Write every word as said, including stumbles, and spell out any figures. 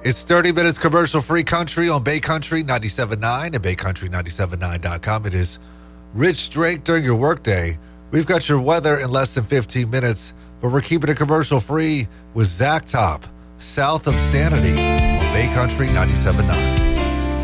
It's thirty minutes commercial-free country on Bay Country ninety-seven point nine and Bay Country ninety-seven point nine dot com. It is Rich Drake during your workday. We've got your weather in less than fifteen minutes, but we're keeping it commercial-free with Zach Top, south of Sanity on Bay Country ninety-seven point nine.